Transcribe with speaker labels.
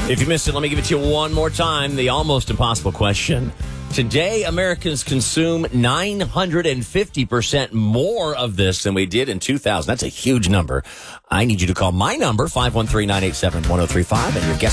Speaker 1: If you missed it, let me give it to you one more time. The almost impossible question. Today, Americans consume 950% more of this than we did in 2000. That's a huge number. I need you to call my number, 513-987-1035, and your guess